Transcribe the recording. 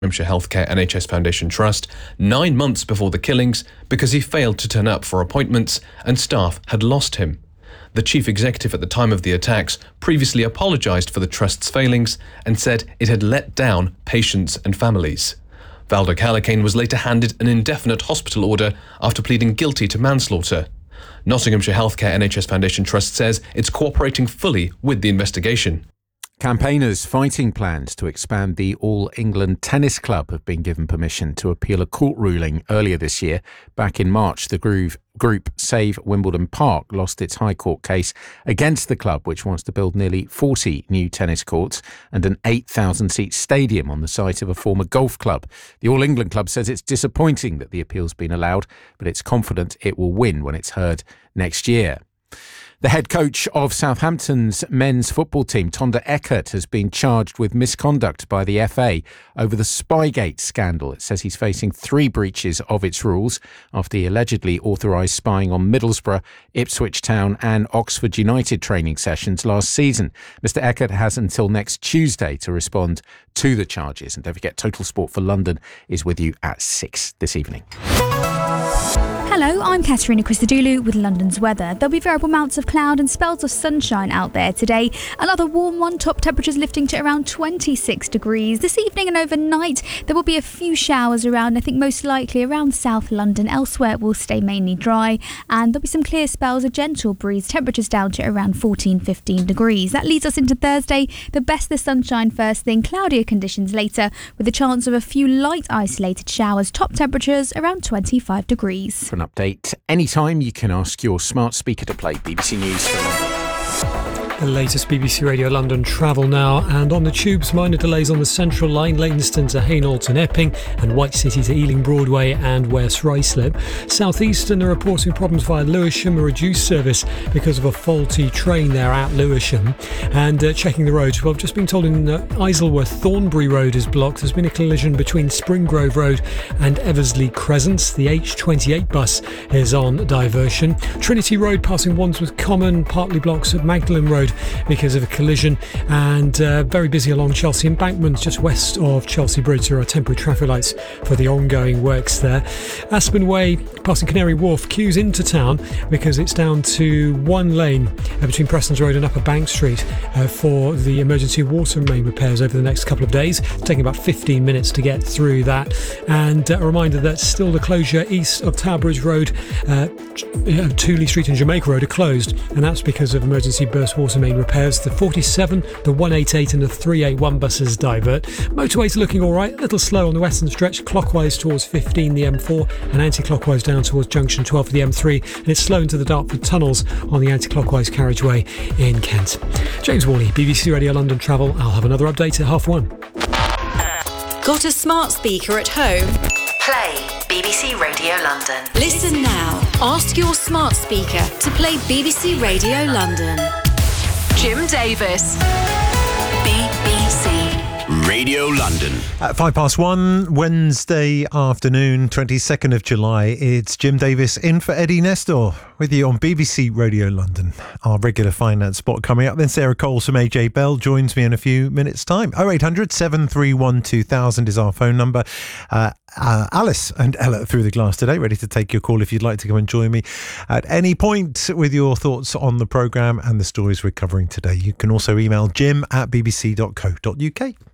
Nottinghamshire Healthcare NHS Foundation Trust 9 months before the killings because he failed to turn up for appointments and staff had lost him. The chief executive at the time of the attacks previously apologised for the trust's failings and said it had let down patients and families. Valdo Callicane was later handed an indefinite hospital order after pleading guilty to manslaughter. Nottinghamshire Healthcare NHS Foundation Trust says it's cooperating fully with the investigation. Campaigners fighting plans to expand the All England Tennis Club have been given permission to appeal a court ruling earlier this year. Back in March, the group Save Wimbledon Park lost its High Court case against the club, which wants to build nearly 40 new tennis courts and an 8,000-seat stadium on the site of a former golf club. The All England Club says it's disappointing that the appeal's been allowed, but it's confident it will win when it's heard next year. The head coach of Southampton's men's football team, Tonda Eckert, has been charged with misconduct by the FA over the Spygate scandal. It says he's facing 3 breaches of its rules after he allegedly authorised spying on Middlesbrough, Ipswich Town and Oxford United training sessions last season. Mr Eckert has until next Tuesday to respond to the charges. And don't forget, Total Sport for London is with you at 6 this evening. Hello, I'm Katerina Christodoulou with London's weather. There'll be variable amounts of cloud and spells of sunshine out there today. Another warm one, top temperatures lifting to around 26 degrees. This evening and overnight, there will be a few showers around, I think most likely around South London. Elsewhere, it will stay mainly dry, and there'll be some clear spells, a gentle breeze, temperatures down to around 14-15 degrees. That leads us into Thursday. The best the sunshine first thing, cloudier conditions later, with a chance of a few light isolated showers. Top temperatures around 25 degrees. For an update anytime, you can ask your smart speaker to play BBC News for London. The latest BBC Radio London travel now, and on the tubes, minor delays on the Central Line, Leytonstone to Hainault and Epping, and White City to Ealing Broadway and West Ruislip. Southeastern are reporting problems via Lewisham, a reduced service because of a faulty train there at Lewisham. And checking the roads, well, I've just been told in Isleworth, Thornbury Road is blocked. There's been a collision between Springgrove Road and Eversley Crescent. The H28 bus is on diversion. Trinity Road passing Wandsworth Common, partly blocks at Magdalen Road because of a collision, and very busy along Chelsea Embankment just west of Chelsea Bridge. There are temporary traffic lights for the ongoing works there. Aspen Way passing Canary Wharf, queues into town because it's down to one lane between Preston's Road and Upper Bank Street for the emergency water main repairs over the next couple of days. It's taking about 15 minutes to get through that. And a reminder that still the closure east of Tower Bridge Road, Tooley Street and Jamaica Road are closed, and that's because of emergency burst water main repairs. The 47, the 188 and the 381 buses divert. Motorways are looking alright, a little slow on the western stretch, clockwise towards 15 the M4 and anti-clockwise down towards junction 12 for the M3, and it's slow into the Dartford tunnels on the anti-clockwise carriageway in Kent. James Worley, BBC Radio London Travel. I'll have another update at 1:30. Got a smart speaker at home? Play BBC Radio London. Listen now. Ask your smart speaker to play BBC Radio London. Jim Davis, BBC Radio London. At 1:05, Wednesday afternoon, 22nd of July, it's Jim Davis in for Eddie Nestor with you on BBC Radio London. Our regular finance spot coming up. Then Sarah Coles from AJ Bell joins me in a few minutes' time. 0800 731 2000 is our phone number. Alice and Ella through the glass today, ready to take your call if you'd like to come and join me at any point with your thoughts on the programme and the stories we're covering today. You can also email jim@bbc.co.uk.